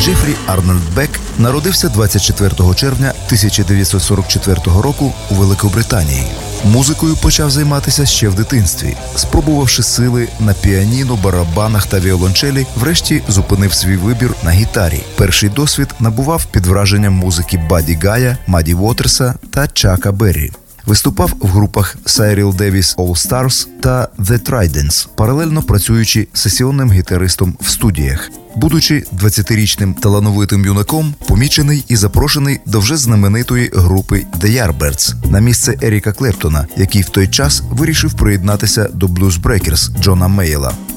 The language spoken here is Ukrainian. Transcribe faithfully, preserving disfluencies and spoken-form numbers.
Джефрі Арнольд Бек народився двадцять четвертого червня тисяча дев'ятсот сорок четвертого року у Великобританії. Музикою почав займатися ще в дитинстві. Спробувавши сили на піаніно, барабанах та віолончелі, врешті зупинив свій вибір на гітарі. Перший досвід набував під враженням музики Бадді Гая, Мадді Уотерса та Чака Беррі. Виступав в групах Cyril Davis All Stars та The Tridents, паралельно працюючи сесіонним гітаристом в студіях. Будучи двадцятирічним талановитим юнаком, помічений і запрошений до вже знаменитої групи The Yardbirds на місце Еріка Клептона, який в той час вирішив приєднатися до Blues Breakers Джона Мейла.